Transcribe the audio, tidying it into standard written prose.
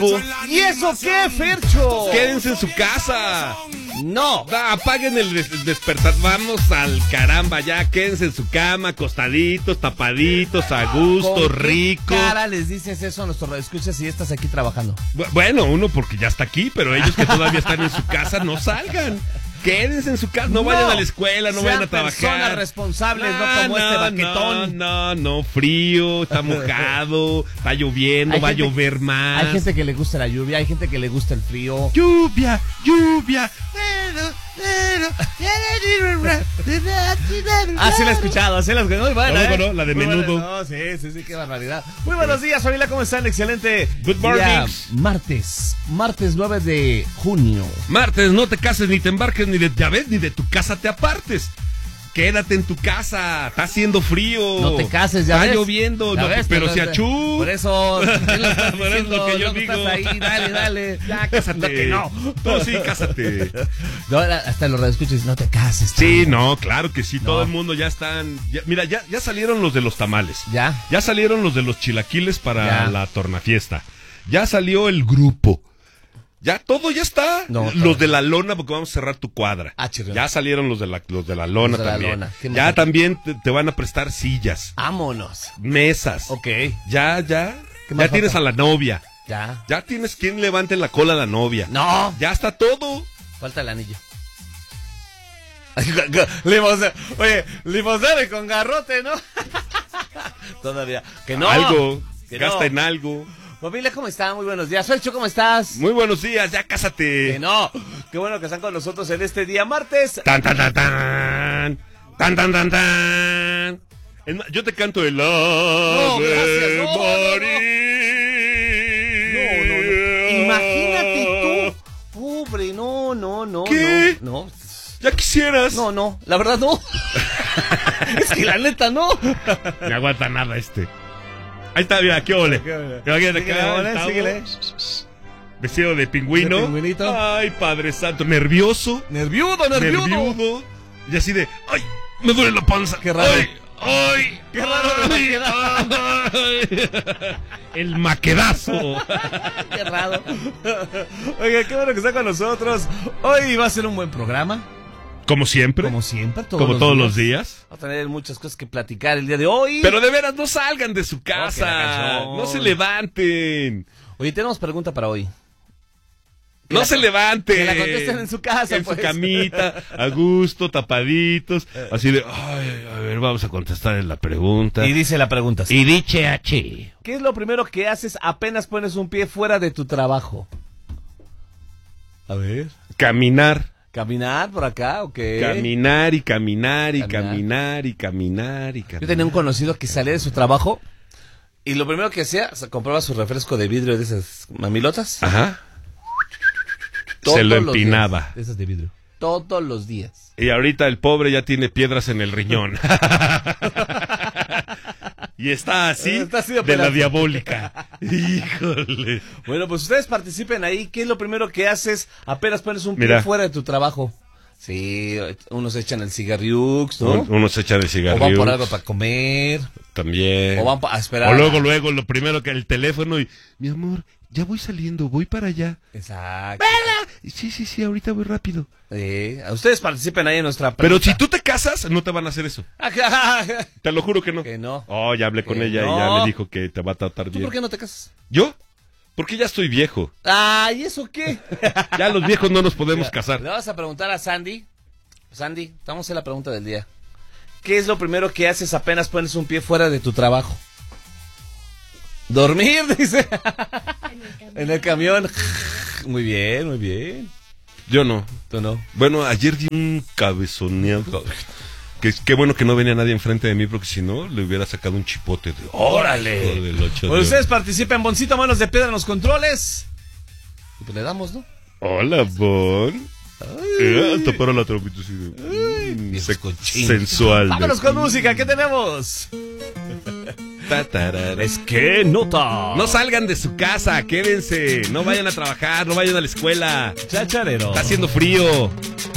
rico. ¿Y eso qué, Fercho? Quédense en su casa. No. Apaguen el despertar. Vamos al caramba, ya quédense en su cama, acostaditos, tapaditos, a gusto, ¿Con rico. qué cara les dices eso a nuestros radioescuchas si estás aquí trabajando? Bueno, uno porque ya está aquí, pero ellos que todavía están en su casa, no salgan. Quédense en su casa, no vayan a la escuela, no vayan a trabajar. Personas responsables, no como este baquetón. No, frío, está mojado, está lloviendo, va a llover más. Hay gente que le gusta la lluvia, hay gente que le gusta el frío. Lluvia. Sí la he escuchado, sí la he escuchado. Muy buena, No, la de muy Menudo. Buena, no, sí, qué barbaridad. Muy buenos días, familia, ¿cómo están? Excelente. Good morning. Día martes 9 de junio. Martes, no te cases ni te embarques ni de tu casa te apartes. Quédate en tu casa, está haciendo frío. No te cases, ya está ves. lloviendo, no, ves, pero si achú. Por eso, ¿quién lo está Por eso es lo que yo digo. Estás ahí, dale. Ya, cásate. No, que no. No, sí, cásate. No, hasta los radioescuchas, no te cases. Sí, no, claro que sí, No. todo el mundo ya están. Mira, ya salieron los de los tamales. Ya salieron los de los chilaquiles para Ya. la tornafiesta. Ya salió el grupo. Ya todo ya está. No, los de la lona, porque vamos a cerrar tu cuadra. Chirrión. Ya salieron los de la lona Los de la también. lona. ¿Qué más Ya hay? también te van a prestar sillas, Vámonos. mesas. Ok. Ya. ¿Qué más Ya tienes falta? a la novia. Ya. Ya tienes quien levante la cola a la novia. No. Ya está todo. Falta el anillo. Limosna con garrote, ¿no? Todavía. Que no. Algo. Que Gasta no. en algo. Familia, ¿cómo están? Muy buenos días. Fercho, ¿cómo estás? Muy buenos días, ya Que cásate. no. Qué bueno que están con nosotros en este día martes. Tan. Yo te canto el Ave gracias, no. María. Imagínate tú. Pobre, no. ¿Qué? No. Ya quisieras. No, la verdad no. Es que la neta no. Me aguanta nada este. Ahí está, mira, qué ole. Síguele. Vestido de pingüino. De pingüinito. Ay, Padre Santo. Nervioso. Nerviudo. Y así de, ay, me duele la panza. Qué raro. Ay, Qué raro me queda. ay. El maquedazo. Qué raro. Oiga, qué bueno que está con nosotros. Hoy va a ser un buen programa. Como siempre. Como siempre. Como todos los días. Va a tener muchas cosas que platicar el día de hoy. Pero de veras, no salgan de su que la casa. canción. No se levanten. Oye, tenemos pregunta para hoy. No se levanten. Que la contesten en su casa, En pues. su camita, a gusto, tapaditos. Así de, ay, a ver, vamos a contestar en la pregunta. Y dice la pregunta. Y dice H. ¿Qué es lo primero que haces apenas pones un pie fuera de tu trabajo? A ver. Caminar. ¿Caminar por acá o qué? Caminar. Yo tenía un conocido que salía de su trabajo y lo primero que hacía, compraba su refresco de vidrio de esas mamilotas. Ajá. Todos Se lo los empinaba. días, de esas de vidrio. Todos los días. Y ahorita el pobre ya tiene piedras en el riñón. Y está así, Está así de pelado. la diabólica. Híjole. Bueno, pues ustedes participen ahí. ¿Qué es lo primero que haces apenas pones un pie Mira. fuera de tu trabajo? Sí, unos echan el cigarriux, ¿no? Unos echan de O cigarrillos. van por algo para comer. También. O van a esperar. O luego, lo primero que el teléfono y, mi amor, ya voy saliendo, voy para allá. Exacto. Sí, ahorita voy rápido. Ustedes participen ahí en nuestra Pero pregunta. si tú te casas, no te van a hacer eso. Te lo juro que no. Que no. Oh, ya hablé con Que ella no. y ya me dijo que te va a tratar ¿Tú bien. por qué no te casas? ¿Yo? Porque ya estoy viejo. Ay, ¿eso qué? Ya los viejos no nos podemos casar. Le vamos a preguntar a Sandy. Sandy, vamos a hacer la pregunta del día. ¿Qué es lo primero que haces apenas pones un pie fuera de tu trabajo? Dormir, dice. En el camión. Muy bien. Yo no. Tú no. Bueno, ayer di un cabezoneado. Qué bueno que no venía nadie enfrente de mí, porque si no, le hubiera sacado un chipote de... ¡Órale! Hijo del ocho Pues de- ustedes participen, Boncito Manos de Piedra en los controles. Y pues le damos, ¿no? Hola, Bon. Tapar la trompita así de... viejos cochinos. sensual. Vámonos con música, ¿qué tenemos? Es que nota. No salgan de su casa, quédense. No vayan a trabajar, no vayan a la escuela. Chacharero. Está haciendo frío.